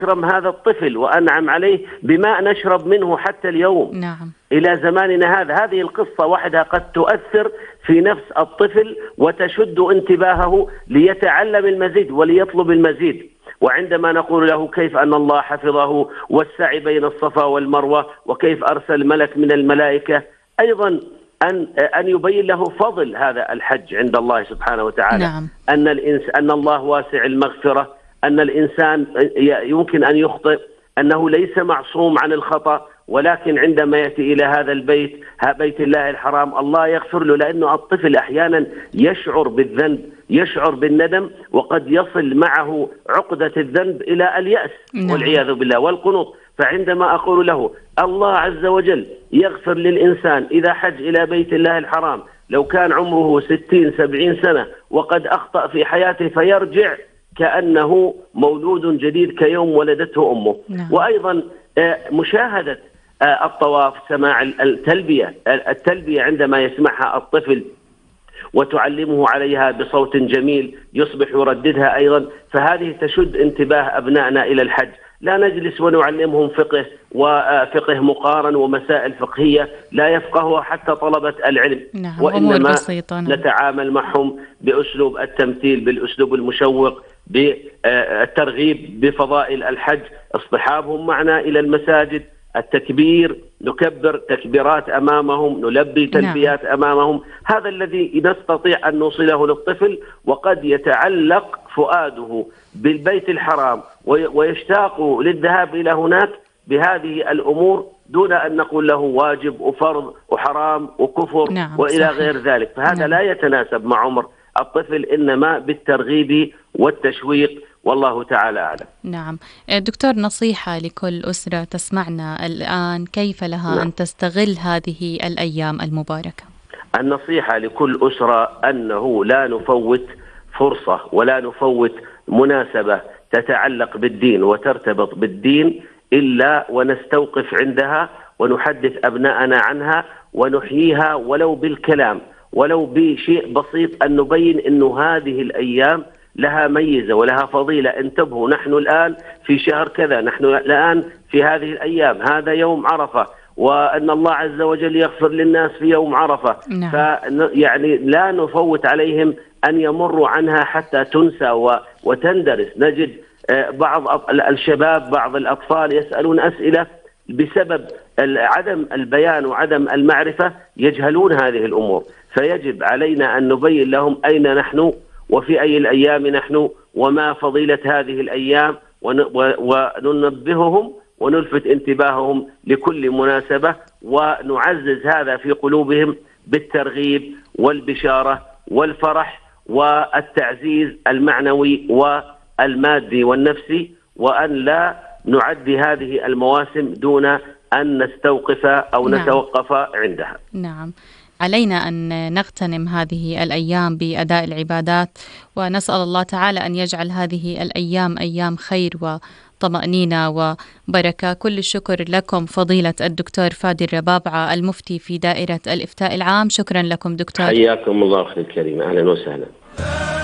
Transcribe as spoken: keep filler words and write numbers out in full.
أكرم هذا الطفل وأنعم عليه بماء نشرب منه حتى اليوم. نعم. إلى زماننا هذا. هذه القصة وحدها قد تؤثر في نفس الطفل وتشد انتباهه ليتعلم المزيد وليطلب المزيد. وعندما نقول له كيف أن الله حفظه والسعي بين الصفا والمروة وكيف أرسل ملك من الملائكة، أيضا أن أن يبين له فضل هذا الحج عند الله سبحانه وتعالى. نعم. أن الإنس أن الله واسع المغفرة، أن الإنسان يمكن أن يخطئ، أنه ليس معصوم عن الخطأ، ولكن عندما يأتي إلى هذا البيت بيت الله الحرام الله يغفر له، لأنه الطفل أحيانا يشعر بالذنب، يشعر بالندم، وقد يصل معه عقدة الذنب إلى اليأس والعياذ بالله والقنوط. فعندما أقول له الله عز وجل يغفر للإنسان إذا حج إلى بيت الله الحرام لو كان عمره ستين سبعين سنة وقد أخطأ في حياته فيرجع كأنه مولود جديد كيوم ولدته أمه. نعم. وأيضا مشاهدة الطواف، سماع التلبية التلبية عندما يسمعها الطفل وتعلمه عليها بصوت جميل يصبح يرددها أيضا، فهذه تشد انتباه أبنائنا إلى الحج. لا نجلس ونعلمهم فقه وفقه مقارن ومسائل فقهية لا يفقهها حتى طلبة العلم. نعم. وإنما نعم. نتعامل معهم بأسلوب التمثيل، بالأسلوب المشوق، بالترغيب بفضائل الحج، اصطحابهم معنا إلى المساجد، التكبير، نكبر تكبيرات أمامهم، نلبي تلبيات نعم. أمامهم. هذا الذي نستطيع أن نوصله للطفل، وقد يتعلق فؤاده بالبيت الحرام ويشتاق للذهاب إلى هناك بهذه الأمور دون أن نقول له واجب وفرض وحرام وكفر نعم. وإلى صحيح. غير ذلك. فهذا نعم. لا يتناسب مع عمر الطفل، إنما بالترغيب والتشويق، والله تعالى أعلم. نعم. دكتور، نصيحة لكل أسرة تسمعنا الآن كيف لها نعم. أن تستغل هذه الأيام المباركة؟ النصيحة لكل أسرة أنه لا نفوت فرصة ولا نفوت مناسبة تتعلق بالدين وترتبط بالدين إلا ونستوقف عندها ونحدث أبناءنا عنها ونحييها ولو بالكلام، ولو بشيء بسيط، أن نبين أنه هذه الأيام لها ميزة ولها فضيلة. انتبهوا، نحن الآن في شهر كذا، نحن الآن في هذه الأيام، هذا يوم عرفة، وأن الله عز وجل يغفر للناس في يوم عرفة. نعم. فيعني لا نفوت عليهم أن يمروا عنها حتى تنسى وتندرس. نجد بعض الشباب، بعض الأطفال يسألون أسئلة بسبب عدم البيان وعدم المعرفة، يجهلون هذه الأمور. فيجب علينا أن نبين لهم أين نحن وفي أي الأيام نحن وما فضيلة هذه الأيام، وننبههم ونلفت انتباههم لكل مناسبة، ونعزز هذا في قلوبهم بالترغيب والبشارة والفرح والتعزيز المعنوي والمادي والنفسي، وأن لا نعدي هذه المواسم دون أن نستوقف أو نعم. نتوقف عندها. نعم. علينا أن نغتنم هذه الأيام بأداء العبادات، ونسأل الله تعالى أن يجعل هذه الأيام أيام خير وطمأنينة وبركة. كل الشكر لكم فضيلة الدكتور فادي الربابعة، المفتي في دائرة الإفتاء العام. شكرا لكم دكتور. حياكم الله أخي الكريم، أهلا وسهلا.